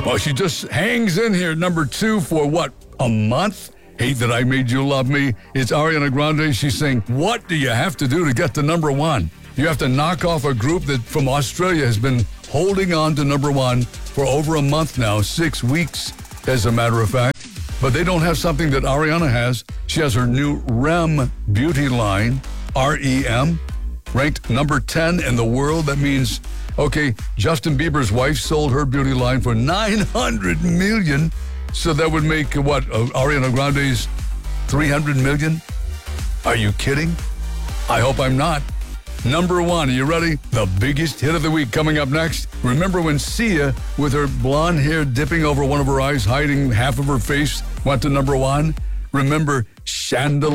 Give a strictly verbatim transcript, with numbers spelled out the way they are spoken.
Well, she just hangs in here, number two, for what, a month? Hate That I Made You Love Me. It's Ariana Grande. She's saying, what do you have to do to get to number one? You have to knock off a group that from Australia has been holding on to number one for over a month now, six weeks, as a matter of fact. But they don't have something that Ariana has. She has her new R E M beauty line, R E M, ranked number ten in the world. That means, okay, Justin Bieber's wife sold her beauty line for nine hundred million dollars. So that would make, what, uh, Ariana Grande's three hundred million dollars? Are you kidding? I hope I'm not. Number one, are you ready? The biggest hit of the week coming up next. Remember when Sia, with her blonde hair dipping over one of her eyes, hiding half of her face, went to number one? Remember Chandelier?